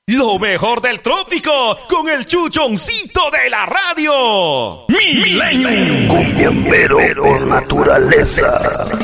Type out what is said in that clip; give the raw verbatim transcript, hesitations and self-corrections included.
Lo mejor del trópico con el chuchoncito de la radio. Milenio. Cumbiambero por naturaleza.